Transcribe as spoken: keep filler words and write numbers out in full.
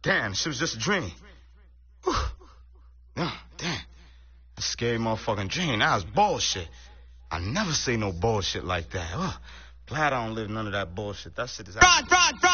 Damn, shit was just a dream. Whew. No, damn. A scary motherfucking dream. That was bullshit. I never say no bullshit like that. Oh, glad I don't live none of that bullshit. That shit is... Fraud, fraud, fraud!